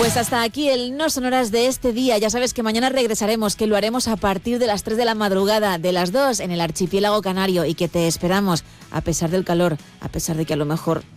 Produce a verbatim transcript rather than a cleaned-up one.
Pues hasta aquí el No Sonoras de este día. Ya sabes que mañana regresaremos, que lo haremos a partir de las tres de la madrugada, de las dos en el archipiélago canario, y que te esperamos a pesar del calor, a pesar de que a lo mejor